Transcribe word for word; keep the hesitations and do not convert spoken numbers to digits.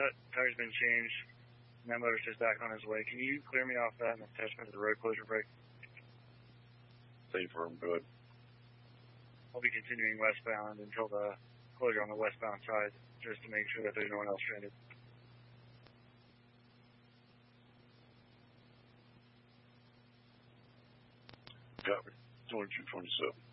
t- tire's been changed, and that motor's just back on his way. Can you clear me off that and attach me to the road closure brake? Stay firm, go ahead. I'll be continuing westbound until the closure on the westbound side, just to make sure that there's no one else stranded. Copy. twenty-two twenty-seven.